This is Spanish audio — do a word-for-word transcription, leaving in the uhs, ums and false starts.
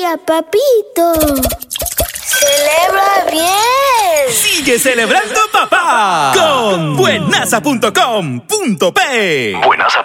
día, papito. ¡Celebra bien! ¡Sigue celebrando, papá! Con buenaza punto com punto pe. Buenaza